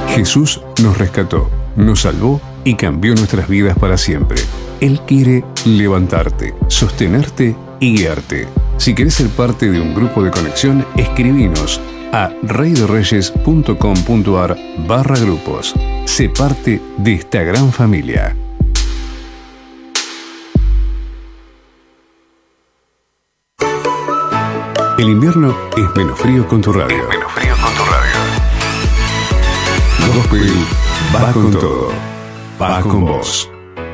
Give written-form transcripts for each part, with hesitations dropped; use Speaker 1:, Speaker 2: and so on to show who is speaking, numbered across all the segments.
Speaker 1: Jesús nos rescató, nos salvó y cambió nuestras vidas para siempre. Él quiere levantarte, sostenerte y guiarte. Si querés ser parte de un grupo de conexión, escribinos a reyderreyes.com.ar/grupos. Sé parte de esta gran familia. El invierno es menos frío con tu radio. Gospel va con todo. Va con vos.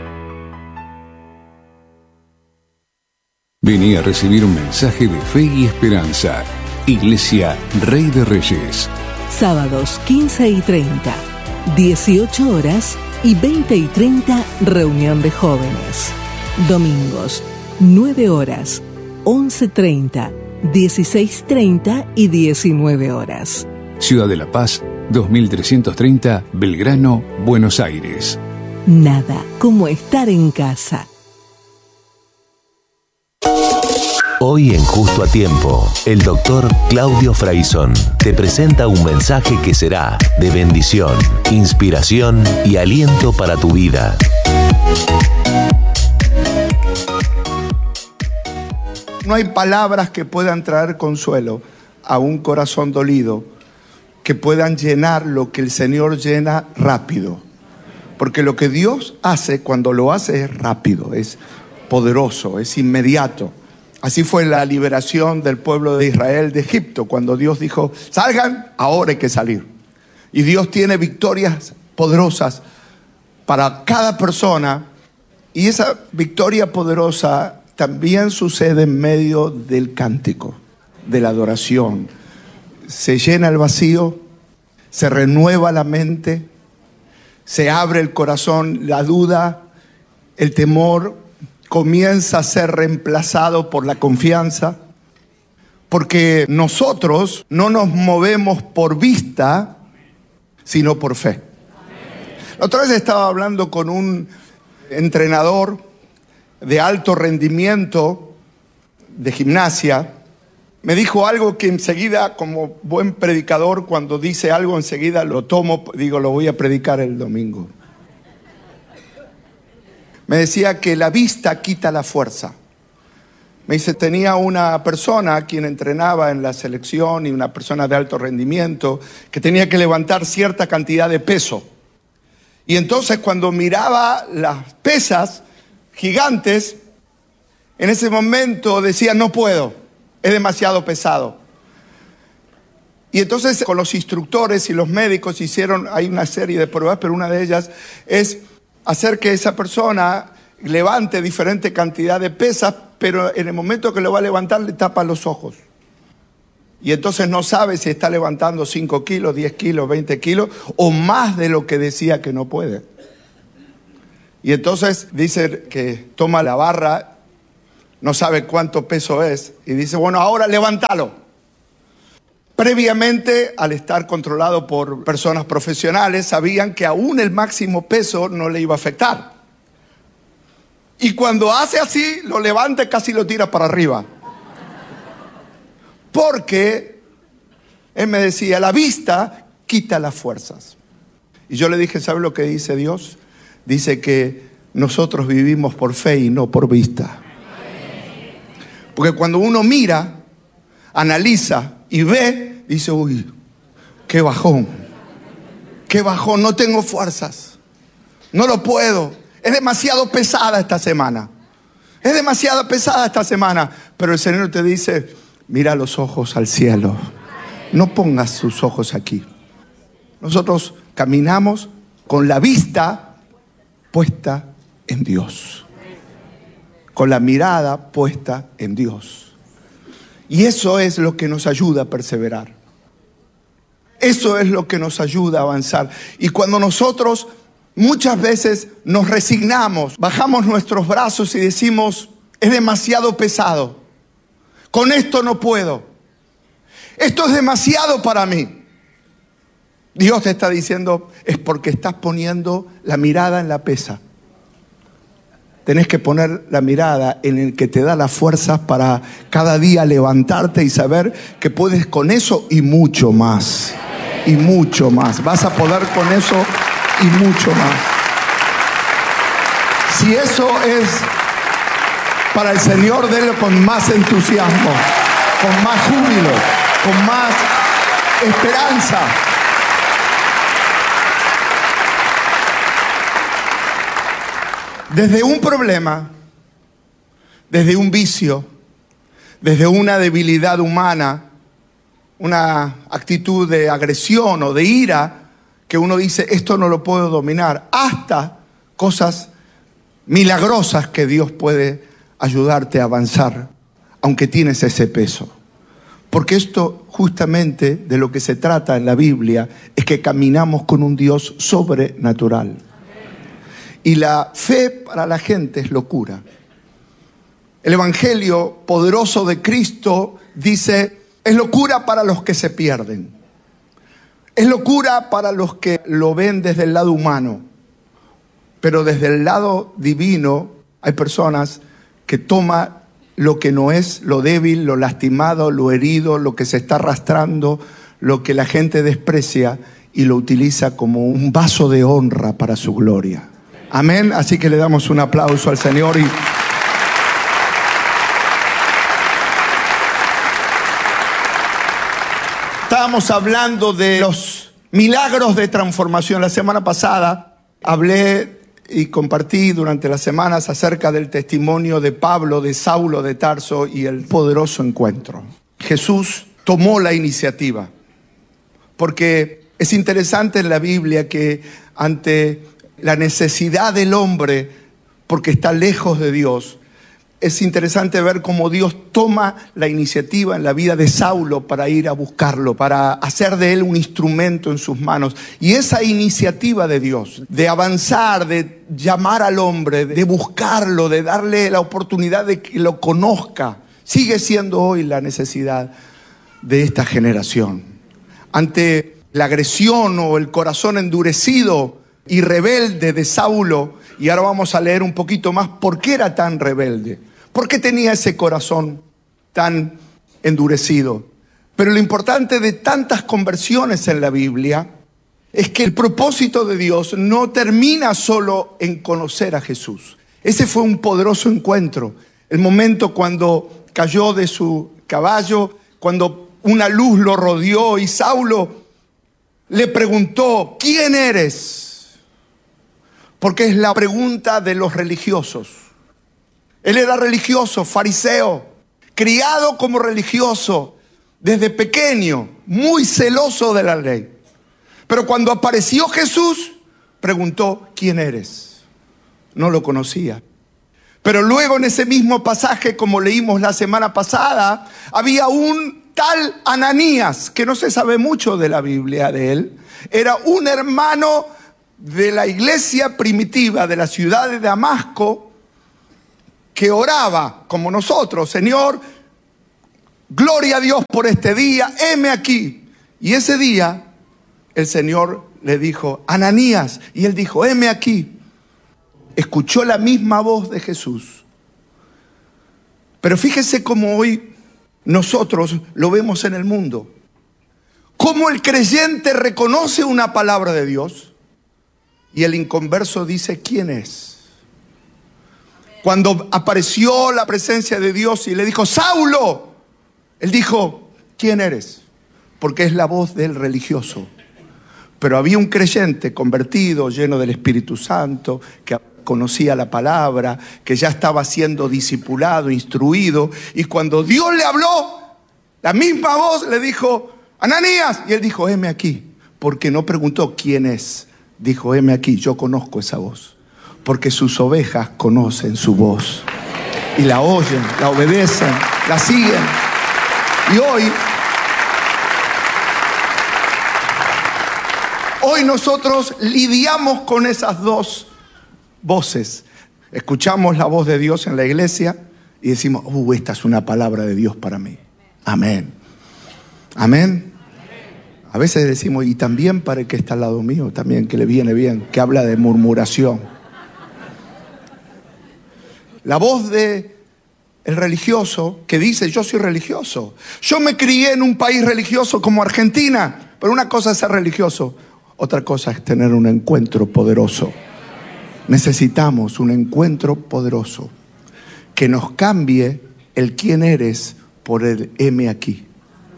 Speaker 1: Vení a recibir un mensaje de fe y esperanza. Iglesia Rey de Reyes.
Speaker 2: Sábados 15:30, 18 horas y 20:30 reunión de jóvenes. Domingos 9 horas, 11:30, 16:30 y 19 horas.
Speaker 1: Ciudad de La Paz, 2330, Belgrano, Buenos Aires.
Speaker 2: Nada como estar en casa.
Speaker 3: Hoy en Justo a Tiempo, el doctor Claudio Fraison te presenta un mensaje que será de bendición, inspiración y aliento para tu vida.
Speaker 4: No hay palabras que puedan traer consuelo a un corazón dolido, que puedan llenar lo que el Señor llena rápido. Porque lo que Dios hace, cuando lo hace, es rápido, es poderoso, es inmediato. Así fue la liberación del pueblo de Israel de Egipto, cuando Dios dijo, salgan, ahora hay que salir. Y Dios tiene victorias poderosas para cada persona, y esa victoria poderosa también sucede en medio del cántico, de la adoración. Se llena el vacío, se renueva la mente, se abre el corazón, la duda, el temor comienza a ser reemplazado por la confianza, porque nosotros no nos movemos por vista, sino por fe. La otra vez estaba hablando con un entrenador de alto rendimiento de gimnasia. Me dijo algo que enseguida, como buen predicador, cuando dice algo enseguida lo tomo, digo, lo voy a predicar el domingo. Me decía que la vista quita la fuerza. Me dice, tenía una persona a quien entrenaba en la selección y una persona de alto rendimiento que tenía que levantar cierta cantidad de peso. Y entonces cuando miraba las pesas gigantes, en ese momento decía, no puedo, es demasiado pesado. Y entonces con los instructores y los médicos hay una serie de pruebas, pero una de ellas es hacer que esa persona levante diferente cantidad de pesas, pero en el momento que lo va a levantar le tapa los ojos. Y entonces no sabe si está levantando 5 kilos, 10 kilos, 20 kilos o más de lo que decía que no puede. Y entonces dice que toma la barra, no sabe cuánto peso es, y dice, bueno, ahora levántalo. Previamente, al estar controlado por personas profesionales, sabían que aún el máximo peso no le iba a afectar. Y cuando hace así, lo levanta y casi lo tira para arriba. Porque, él me decía, la vista quita las fuerzas. Y yo le dije, ¿sabe lo que dice Dios? Dice que nosotros vivimos por fe y no por vista. Porque cuando uno mira, analiza y ve, dice, uy, qué bajón, no tengo fuerzas, no lo puedo, es demasiado pesada esta semana, pero el Señor te dice, mira los ojos al cielo, no pongas tus ojos aquí. Nosotros caminamos con la vista puesta en Dios, con la mirada puesta en Dios. Y eso es lo que nos ayuda a perseverar. Eso es lo que nos ayuda a avanzar. Y cuando nosotros muchas veces nos resignamos, bajamos nuestros brazos y decimos, es demasiado pesado, con esto no puedo, esto es demasiado para mí. Dios te está diciendo, es porque estás poniendo la mirada en la pesa. Tenés que poner la mirada en el que te da las fuerzas para cada día levantarte y saber que puedes con eso y mucho más. y mucho más. Vas a poder con eso y mucho más. Si eso es para el Señor, délo con más entusiasmo, con más júbilo, con más esperanza. Desde un problema, desde un vicio, desde una debilidad humana, una actitud de agresión o de ira, que uno dice, esto no lo puedo dominar, hasta cosas milagrosas que Dios puede ayudarte a avanzar, aunque tienes ese peso. Porque esto justamente de lo que se trata en la Biblia es que caminamos con un Dios sobrenatural. Y la fe para la gente es locura. El Evangelio poderoso de Cristo dice, es locura para los que se pierden. Es locura para los que lo ven desde el lado humano. Pero desde el lado divino hay personas que toman lo que no es, lo débil, lo lastimado, lo herido, lo que se está arrastrando, lo que la gente desprecia y lo utiliza como un vaso de honra para su gloria. Amén. Así que le damos un aplauso al Señor. Estábamos hablando de los milagros de transformación. La semana pasada hablé y compartí durante las semanas acerca del testimonio de Pablo, de Saulo de Tarso y el poderoso encuentro. Jesús tomó la iniciativa, porque es interesante en la Biblia que ante la necesidad del hombre, porque está lejos de Dios, es interesante ver cómo Dios toma la iniciativa en la vida de Saulo para ir a buscarlo, para hacer de él un instrumento en sus manos. Y esa iniciativa de Dios, de avanzar, de llamar al hombre, de buscarlo, de darle la oportunidad de que lo conozca, sigue siendo hoy la necesidad de esta generación. Ante la agresión o el corazón endurecido y rebelde de Saulo, y ahora vamos a leer un poquito más por qué era tan rebelde, por qué tenía ese corazón tan endurecido. Pero lo importante de tantas conversiones en la Biblia es que el propósito de Dios no termina solo en conocer a Jesús. Ese fue un poderoso encuentro, el momento cuando cayó de su caballo, cuando una luz lo rodeó y Saulo le preguntó, ¿quién eres? Porque es la pregunta de los religiosos. Él era religioso, fariseo, criado como religioso desde pequeño, muy celoso de la ley. Pero cuando apareció Jesús, preguntó, ¿quién eres? No lo conocía. Pero luego en ese mismo pasaje, como leímos la semana pasada, había un tal Ananías, que no se sabe mucho de la Biblia de él. Era un hermano de la iglesia primitiva de la ciudad de Damasco, que oraba como nosotros, Señor, gloria a Dios por este día, heme aquí. Y ese día el Señor le dijo, Ananías, y él dijo, heme aquí. Escuchó la misma voz de Jesús. Pero fíjese cómo hoy nosotros lo vemos en el mundo. Cómo el creyente reconoce una palabra de Dios y el inconverso dice, ¿quién es? Cuando apareció la presencia de Dios y le dijo, Saulo, él dijo, ¿quién eres? Porque es la voz del religioso. Pero había un creyente convertido, lleno del Espíritu Santo, que conocía la palabra, que ya estaba siendo discipulado, instruido. Y cuando Dios le habló, la misma voz le dijo, Ananías. Y él dijo, heme aquí. Porque no preguntó quién es. Dijo, heme aquí, yo conozco esa voz. Porque sus ovejas conocen su voz. Y la oyen, la obedecen, la siguen. Y hoy nosotros lidiamos con esas dos voces. Escuchamos la voz de Dios en la iglesia y decimos, esta es una palabra de Dios para mí. Amén. Amén. A veces decimos, y también para el que está al lado mío, también que le viene bien, que habla de murmuración. La voz de el religioso que dice, yo soy religioso. Yo me crié en un país religioso como Argentina. Pero una cosa es ser religioso, otra cosa es tener un encuentro poderoso. Necesitamos un encuentro poderoso que nos cambie el quién eres por el heme aquí.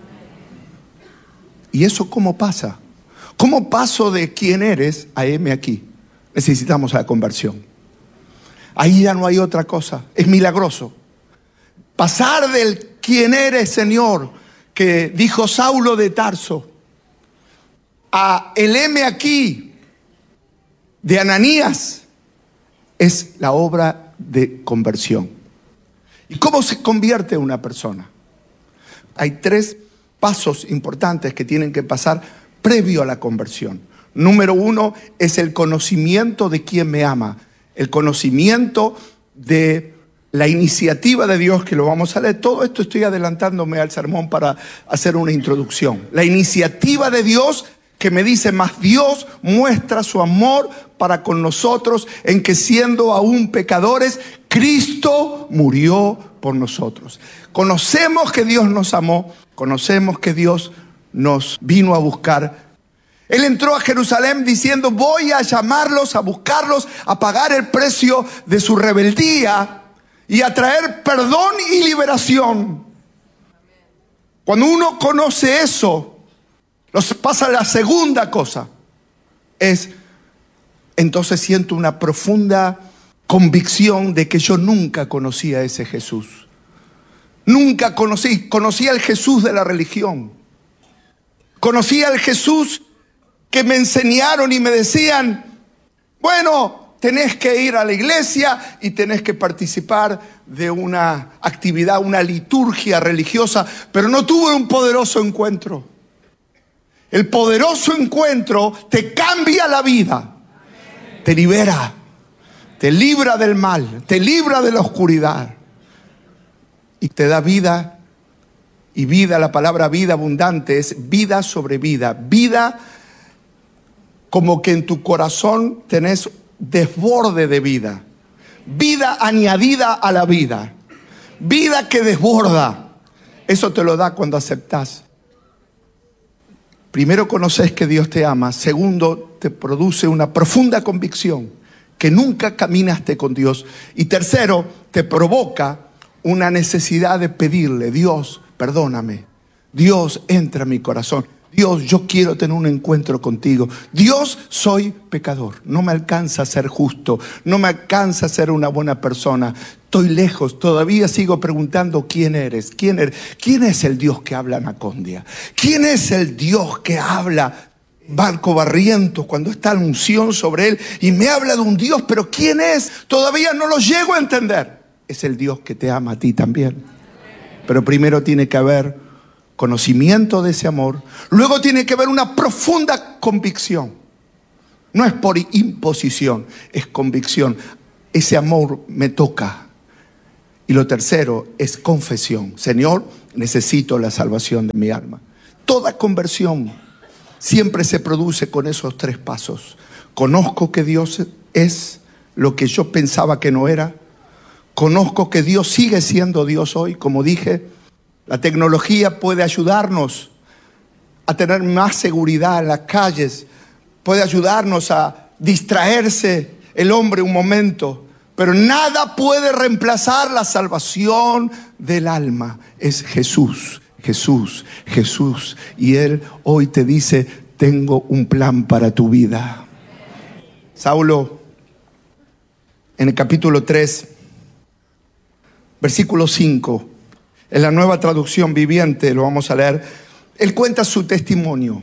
Speaker 4: ¿Y eso cómo pasa? ¿Cómo paso de quién eres a heme aquí? Necesitamos la conversión. Ahí ya no hay otra cosa. Es milagroso. Pasar del quién eres, Señor, que dijo Saulo de Tarso, a el heme aquí de Ananías, es la obra de conversión. ¿Y cómo se convierte una persona? Hay 3 pasos importantes que tienen que pasar previo a la conversión. Número 1 es el conocimiento de quién me ama. El conocimiento de la iniciativa de Dios, que lo vamos a leer. Todo esto estoy adelantándome al sermón para hacer una introducción. La iniciativa de Dios que me dice, más Dios muestra su amor para con nosotros en que siendo aún pecadores, Cristo murió por nosotros. Conocemos que Dios nos amó, conocemos que Dios nos vino a buscar. Él entró a Jerusalén diciendo, voy a llamarlos, a buscarlos, a pagar el precio de su rebeldía y a traer perdón y liberación. Cuando uno conoce eso, nos pasa la segunda cosa. Entonces siento una profunda convicción de que yo nunca conocí a ese Jesús. Nunca conocí al Jesús de la religión. Conocí al Jesús que me enseñaron y me decían, bueno, tenés que ir a la iglesia y tenés que participar de una actividad, una liturgia religiosa, pero no tuve un poderoso encuentro. El poderoso encuentro te cambia la vida, te libera, te libra del mal, te libra de la oscuridad y te da vida. Y vida, la palabra vida abundante es vida sobre vida. Vida como que en tu corazón tenés desborde de vida. Vida añadida a la vida. Vida que desborda. Eso te lo da cuando aceptás. Primero, conoces que Dios te ama. Segundo, te produce una profunda convicción que nunca caminaste con Dios. Y tercero, te provoca una necesidad de pedirle, Dios, perdóname. Dios, entra en mi corazón. Dios, yo quiero tener un encuentro contigo. Dios, soy pecador. No me alcanza a ser justo. No me alcanza a ser una buena persona. Estoy lejos. Todavía sigo preguntando quién eres. ¿Quién eres? ¿Quién es el Dios que habla Anacondia? ¿Quién es el Dios que habla Barco Barrientos cuando está la unción sobre él? Y me habla de un Dios, pero ¿quién es? Todavía no lo llego a entender. Es el Dios que te ama a ti también. Pero primero tiene que haber conocimiento de ese amor. Luego tiene que haber una profunda convicción. No es por imposición, es convicción. Ese amor me toca. Y lo tercero es confesión. Señor, necesito la salvación de mi alma. Toda conversión siempre se produce con esos 3 pasos. Conozco que Dios es lo que yo pensaba que no era. Conozco que Dios sigue siendo Dios hoy, como dije. La tecnología puede ayudarnos a tener más seguridad en las calles. Puede ayudarnos a distraerse el hombre un momento. Pero nada puede reemplazar la salvación del alma. Es Jesús, Jesús, Jesús. Y Él hoy te dice, tengo un plan para tu vida. Saulo, en el capítulo 3, versículo 5, en la Nueva Traducción Viviente, lo vamos a leer. Él cuenta su testimonio.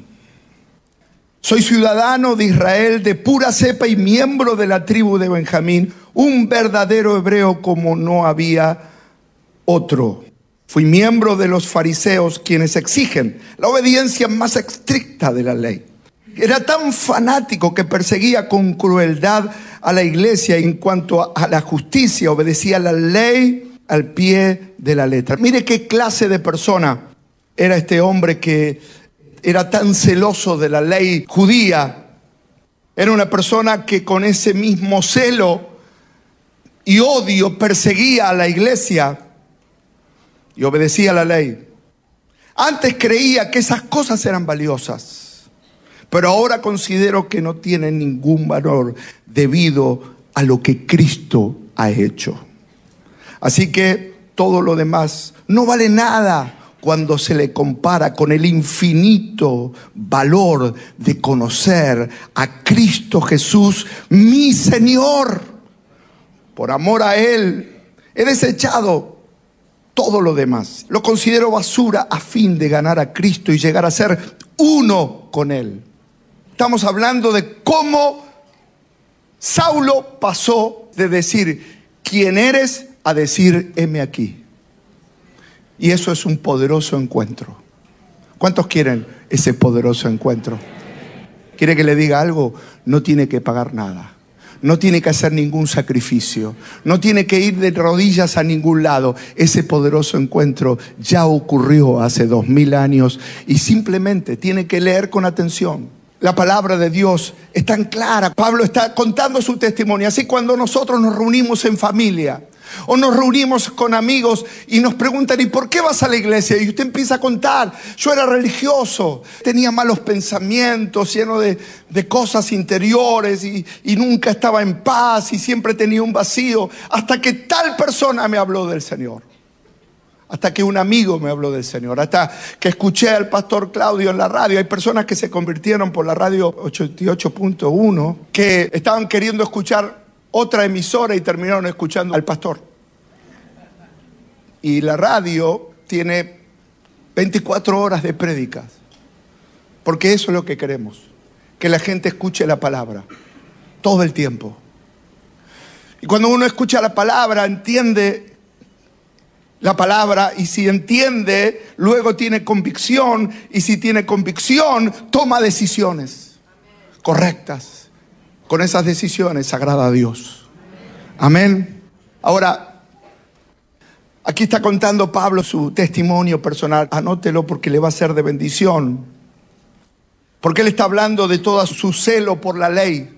Speaker 4: Soy ciudadano de Israel, de pura cepa y miembro de la tribu de Benjamín, un verdadero hebreo como no había otro. Fui miembro de los fariseos, quienes exigen la obediencia más estricta de la ley. Era tan fanático que perseguía con crueldad a la iglesia en cuanto a la justicia, obedecía la ley al pie de la letra. Mire qué clase de persona era este hombre que era tan celoso de la ley judía. Era una persona que con ese mismo celo y odio perseguía a la iglesia y obedecía la ley. Antes creía que esas cosas eran valiosas. pero ahora considero que no tienen ningún valor debido a lo que Cristo ha hecho. Así que todo lo demás no vale nada cuando se le compara con el infinito valor de conocer a Cristo Jesús, mi Señor. Por amor a Él, he desechado todo lo demás. Lo considero basura a fin de ganar a Cristo y llegar a ser uno con Él. Estamos hablando de cómo Saulo pasó de decir, ¿quién eres?, a decir, heme aquí. Y eso es un poderoso encuentro. ¿Cuántos quieren ese poderoso encuentro? ¿Quiere que le diga algo? No tiene que pagar nada. No tiene que hacer ningún sacrificio. No tiene que ir de rodillas a ningún lado. Ese poderoso encuentro ya ocurrió hace 2000 años y simplemente tiene que leer con atención. La palabra de Dios es tan clara. Pablo está contando su testimonio. Así cuando nosotros nos reunimos en familia o nos reunimos con amigos y nos preguntan, ¿y por qué vas a la iglesia? Y usted empieza a contar, yo era religioso, tenía malos pensamientos, lleno de cosas interiores y nunca estaba en paz y siempre tenía un vacío, hasta que tal persona me habló del Señor. Hasta que un amigo me habló del Señor, hasta que escuché al pastor Claudio en la radio. Hay personas que se convirtieron por la radio 88.1 que estaban queriendo escuchar otra emisora y terminaron escuchando al pastor. Y la radio tiene 24 horas de prédicas, porque eso es lo que queremos, que la gente escuche la palabra todo el tiempo. Y cuando uno escucha la palabra, entiende la palabra, y si entiende, luego tiene convicción, y si tiene convicción, toma decisiones correctas. Con esas decisiones agrada a Dios. Amén. Ahora, aquí está contando Pablo su testimonio personal. Anótelo porque le va a ser de bendición. Porque él está hablando de todo su celo por la ley.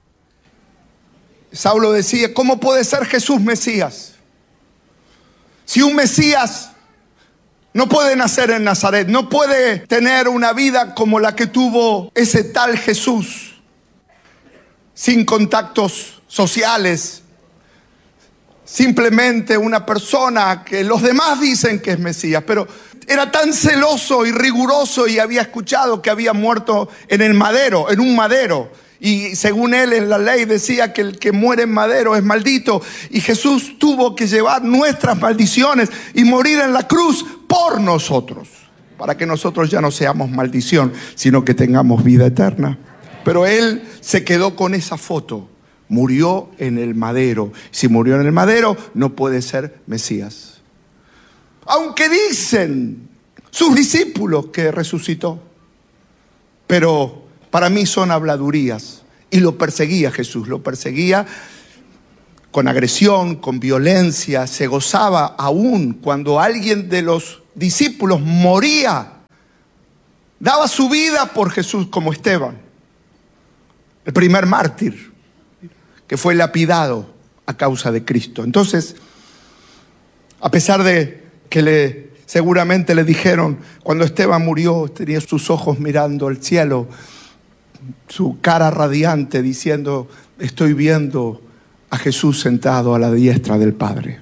Speaker 4: Saulo decía, ¿cómo puede ser Jesús Mesías? Si un Mesías no puede nacer en Nazaret, no puede tener una vida como la que tuvo ese tal Jesús, sin contactos sociales, simplemente una persona que los demás dicen que es Mesías, pero era tan celoso y riguroso y había escuchado que había muerto en el madero, en un madero. Y según él en la ley decía que el que muere en madero es maldito. Y Jesús tuvo que llevar nuestras maldiciones y morir en la cruz por nosotros, para que nosotros ya no seamos maldición, sino que tengamos vida eterna. Pero él se quedó con esa foto. Murió en el madero. Si murió en el madero, no puede ser Mesías. Aunque dicen sus discípulos que resucitó. Pero para mí son habladurías. Y lo perseguía Jesús. Lo perseguía con agresión, con violencia. Se gozaba aún cuando alguien de los discípulos moría. Daba su vida por Jesús, como Esteban, el primer mártir que fue lapidado a causa de Cristo. Entonces, a pesar de que seguramente le dijeron, cuando Esteban murió, tenía sus ojos mirando al cielo, su cara radiante diciendo, estoy viendo a Jesús sentado a la diestra del Padre.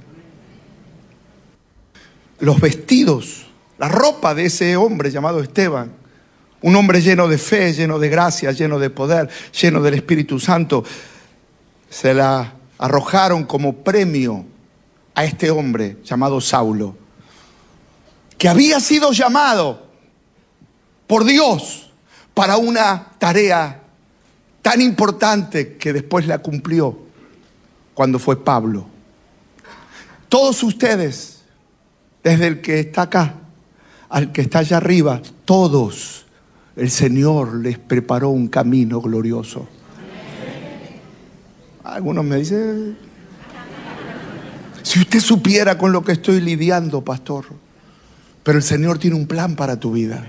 Speaker 4: Los vestidos, la ropa de ese hombre llamado Esteban, un hombre lleno de fe, lleno de gracia, lleno de poder, lleno del Espíritu Santo, se la arrojaron como premio a este hombre llamado Saulo, que había sido llamado por Dios para una tarea tan importante que después la cumplió cuando fue Pablo. Todos ustedes, desde el que está acá al que está allá arriba, todos, el Señor les preparó un camino glorioso. Algunos me dicen, si usted supiera con lo que estoy lidiando, pastor, pero el Señor tiene un plan para tu vida.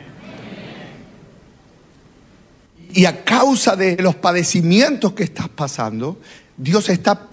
Speaker 4: Y a causa de los padecimientos que estás pasando, Dios está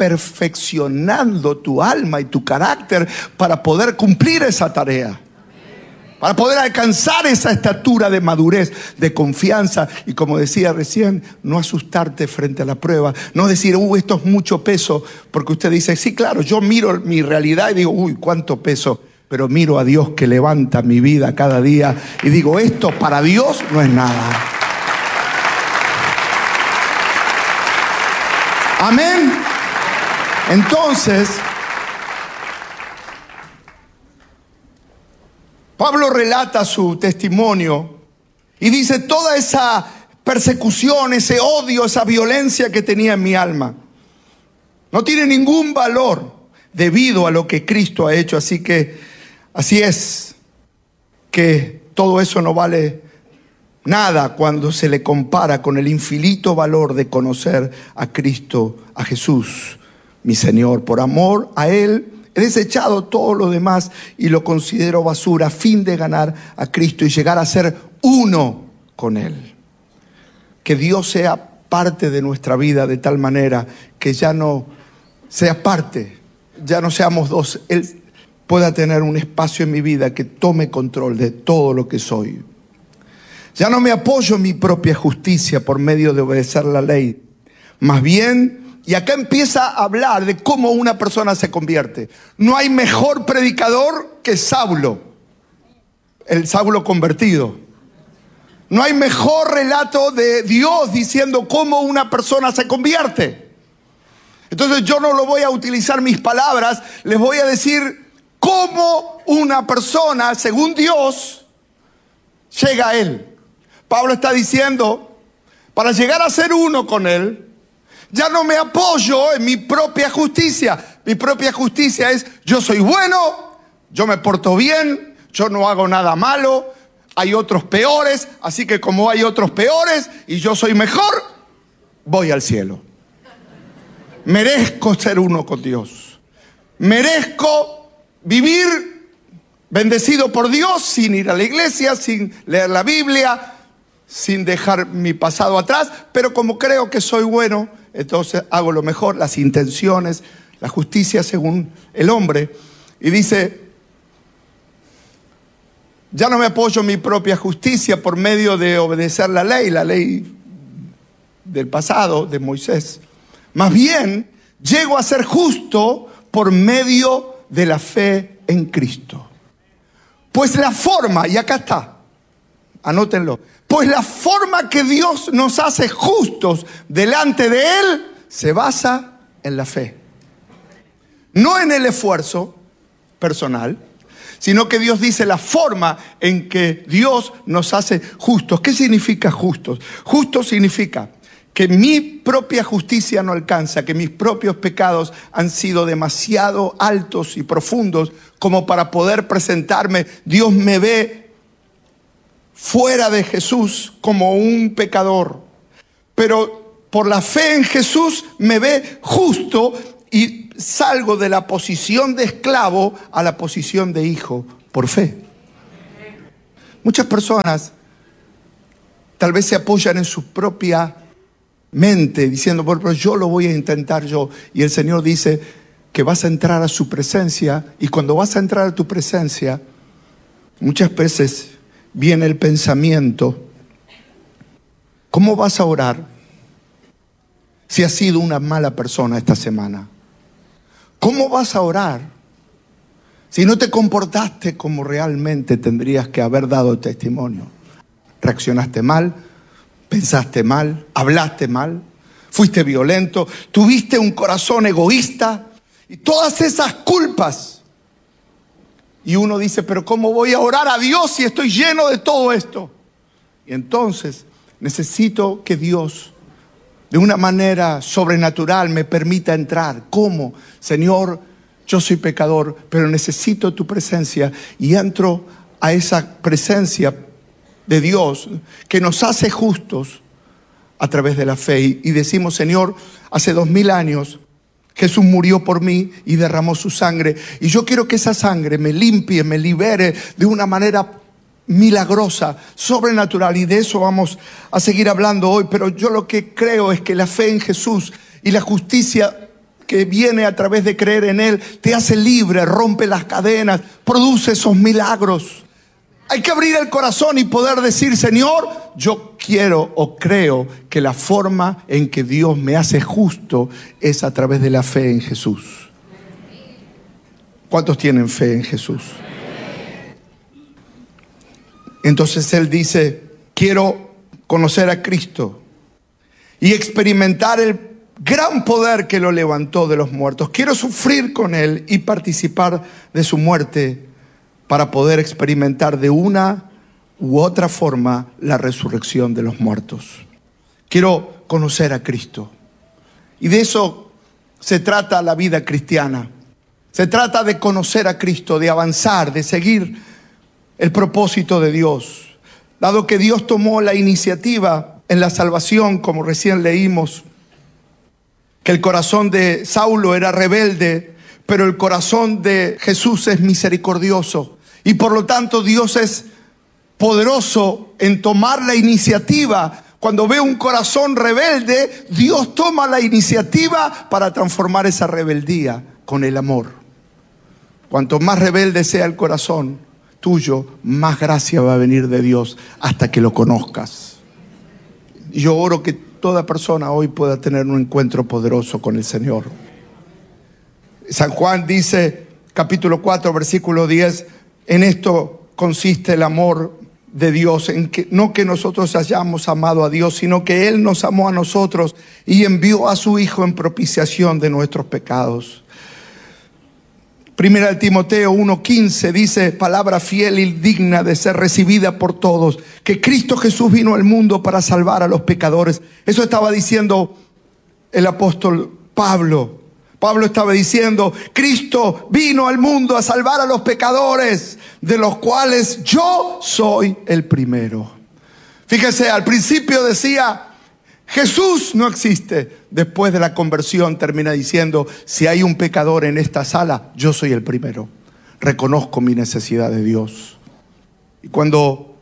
Speaker 4: perfeccionando tu alma y tu carácter para poder cumplir esa tarea. para poder alcanzar esa estatura de madurez, de confianza. Y como decía recién, no asustarte frente a la prueba. No decir, esto es mucho peso. Porque usted dice, sí, claro, yo miro mi realidad y digo, cuánto peso. Pero miro a Dios que levanta mi vida cada día. Y digo, esto para Dios no es nada. Amén. Entonces, Pablo relata su testimonio y dice toda esa persecución, ese odio, esa violencia que tenía en mi alma no tiene ningún valor debido a lo que Cristo ha hecho. Así es que todo eso no vale nada cuando se le compara con el infinito valor de conocer a Cristo, a Jesús, mi Señor. Por amor a Él he desechado todo lo demás y lo considero basura a fin de ganar a Cristo y llegar a ser uno con Él. Que Dios sea parte de nuestra vida de tal manera que ya no sea parte, ya no seamos dos. Él pueda tener un espacio en mi vida que tome control de todo lo que soy. Ya no me apoyo en mi propia justicia por medio de obedecer la ley. Más bien, y acá empieza a hablar de cómo una persona se convierte. No hay mejor predicador que Saulo, el Saulo convertido. No hay mejor relato de Dios diciendo cómo una persona se convierte. Entonces yo no lo voy a utilizar mis palabras, les voy a decir cómo una persona, según Dios, llega a Él. Pablo está diciendo, para llegar a ser uno con Él, ya no me apoyo en mi propia justicia. Mi propia justicia es, yo soy bueno, yo me porto bien, yo no hago nada malo, hay otros peores, así que como hay otros peores y yo soy mejor, voy al cielo. Merezco ser uno con Dios. Merezco vivir bendecido por Dios sin ir a la iglesia, sin leer la Biblia, sin dejar mi pasado atrás, pero como creo que soy bueno, entonces hago lo mejor, las intenciones, la justicia según el hombre. Y dice, ya no me apoyo en mi propia justicia por medio de obedecer la ley del pasado, de Moisés. Más bien, llego a ser justo por medio de la fe en Cristo. Pues la forma, y acá está, anótenlo. Pues la forma que Dios nos hace justos delante de Él se basa en la fe. No en el esfuerzo personal, sino que Dios dice la forma en que Dios nos hace justos. ¿Qué significa justos? Justo significa que mi propia justicia no alcanza, que mis propios pecados han sido demasiado altos y profundos como para poder presentarme. Dios me ve fuera de Jesús como un pecador, pero por la fe en Jesús me ve justo y salgo de la posición de esclavo a la posición de hijo por fe. Muchas personas tal vez se apoyan en su propia mente diciendo, pero yo lo voy a intentar yo. Y el Señor dice que vas a entrar a su presencia, y cuando vas a entrar a tu presencia, muchas veces viene el pensamiento, ¿cómo vas a orar si has sido una mala persona esta semana? ¿Cómo vas a orar si no te comportaste como realmente tendrías que haber dado testimonio? Reaccionaste mal, pensaste mal, hablaste mal, fuiste violento, tuviste un corazón egoísta y todas esas culpas. Y uno dice, pero ¿cómo voy a orar a Dios si estoy lleno de todo esto? Y entonces necesito que Dios, de una manera sobrenatural, me permita entrar. ¿Cómo? Señor, yo soy pecador, pero necesito tu presencia. Y entro a esa presencia de Dios que nos hace justos a través de la fe. Y decimos, Señor, hace 2000 años Jesús murió por mí y derramó su sangre. Y yo quiero que esa sangre me limpie, me libere de una manera milagrosa, sobrenatural. Y de eso vamos a seguir hablando hoy. Pero yo lo que creo es que la fe en Jesús y la justicia que viene a través de creer en Él te hace libre, rompe las cadenas, produce esos milagros. Hay que abrir el corazón y poder decir: Señor, yo quiero o creo que la forma en que Dios me hace justo es a través de la fe en Jesús. ¿Cuántos tienen fe en Jesús? Entonces él dice: quiero conocer a Cristo y experimentar el gran poder que lo levantó de los muertos. Quiero sufrir con Él y participar de su muerte para poder experimentar de una u otra forma la resurrección de los muertos. Quiero conocer a Cristo. Y de eso se trata la vida cristiana. Se trata de conocer a Cristo, de avanzar, de seguir el propósito de Dios. Dado que Dios tomó la iniciativa en la salvación, como recién leímos, que el corazón de Saulo era rebelde, pero el corazón de Jesús es misericordioso. Y por lo tanto Dios es poderoso en tomar la iniciativa. Cuando ve un corazón rebelde, Dios toma la iniciativa para transformar esa rebeldía con el amor. Cuanto más rebelde sea el corazón tuyo, más gracia va a venir de Dios hasta que lo conozcas. Y yo oro que toda persona hoy pueda tener un encuentro poderoso con el Señor. San Juan dice, capítulo 4, versículo 10, en esto consiste el amor de Dios, en que no que nosotros hayamos amado a Dios, sino que Él nos amó a nosotros y envió a su Hijo en propiciación de nuestros pecados. Primera de Timoteo 1:15 dice, palabra fiel y digna de ser recibida por todos, que Cristo Jesús vino al mundo para salvar a los pecadores. Eso estaba diciendo el apóstol Pablo. Pablo estaba diciendo, Cristo vino al mundo a salvar a los pecadores, de los cuales yo soy el primero. Fíjese, al principio decía, Jesús no existe. Después de la conversión termina diciendo, si hay un pecador en esta sala, yo soy el primero. Reconozco mi necesidad de Dios. Y cuando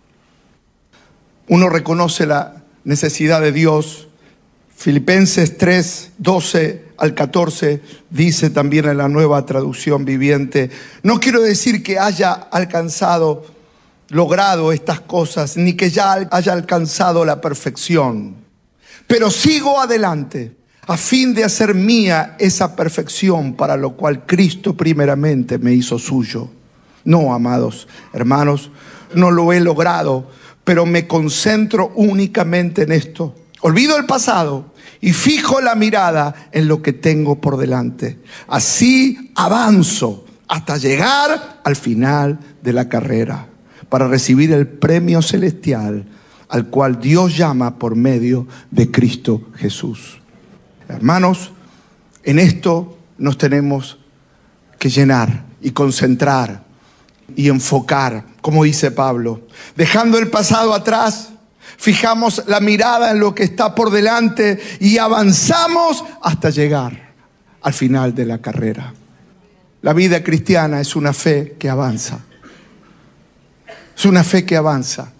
Speaker 4: uno reconoce la necesidad de Dios, Filipenses 3, 12 al 14 dice también en la Nueva Traducción Viviente, no quiero decir que haya logrado estas cosas, ni que ya haya alcanzado la perfección, pero sigo adelante a fin de hacer mía esa perfección para lo cual Cristo primeramente me hizo suyo. No, amados hermanos, no lo he logrado, pero me concentro únicamente en esto. Olvido el pasado y fijo la mirada en lo que tengo por delante. Así avanzo hasta llegar al final de la carrera para recibir el premio celestial al cual Dios llama por medio de Cristo Jesús. Hermanos, en esto nos tenemos que llenar y concentrar y enfocar, como dice Pablo. Dejando el pasado atrás, fijamos la mirada en lo que está por delante y avanzamos hasta llegar al final de la carrera. La vida cristiana es una fe que avanza. Es una fe que avanza.